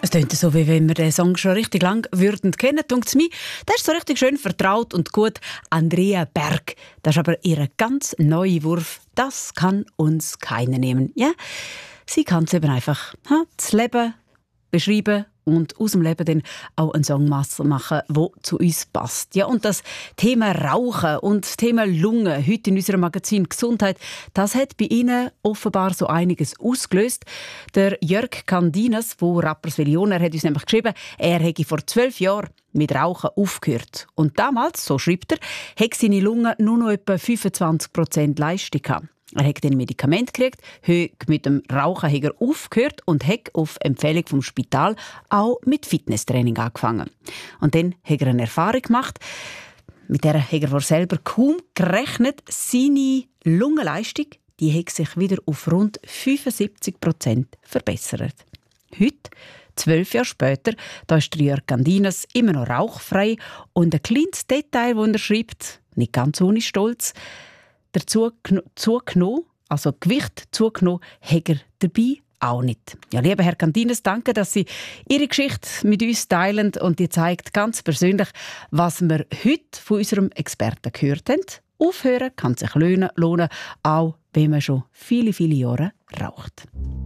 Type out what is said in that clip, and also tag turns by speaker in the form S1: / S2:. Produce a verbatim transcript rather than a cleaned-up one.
S1: Es klingt so, wie wenn wir den Song schon richtig lang würden kennen, denkt es mir. Der ist so richtig schön vertraut und gut. Andrea Berg. Das ist aber ihr ganz neuer Wurf. Das kann uns keiner nehmen. Ja? Sie kann es eben einfach. Ha? Das Leben beschreiben und aus dem Leben dann auch einen Song machen, der zu uns passt. Ja, und das Thema Rauchen und das Thema Lungen heute in unserem Magazin Gesundheit, das hat bei Ihnen offenbar so einiges ausgelöst. Der Jörg Candinas, der Rapperswil-Jona, er hat uns nämlich geschrieben, er hätte vor zwölf Jahren mit Rauchen aufgehört. Und damals, so schreibt er, hätte seine Lungen nur noch etwa fünfundzwanzig Prozent Leistung gehabt. Er hat ein Medikament gekriegt, heute mit dem Rauchen hat er aufgehört und hat auf Empfehlung vom Spital auch mit Fitnesstraining angefangen. Und dann hat er eine Erfahrung gemacht, mit der hat er selber kaum gerechnet. Seine Lungenleistung die hat sich wieder auf rund fünfundsiebzig Prozent verbessert. Heute, zwölf Jahre später, da ist der Jörg Candinas immer noch rauchfrei und ein kleines Detail, das er schreibt, nicht ganz ohne Stolz, dazu zugenommen, also Gewicht zugenommen, hat er dabei auch nicht. Ja, lieber Herr Candinas, danke, dass Sie Ihre Geschichte mit uns teilen und die zeigt ganz persönlich, was wir heute von unserem Experten gehört haben. Aufhören kann sich lohnen, lohnen, auch wenn man schon viele, viele Jahre raucht.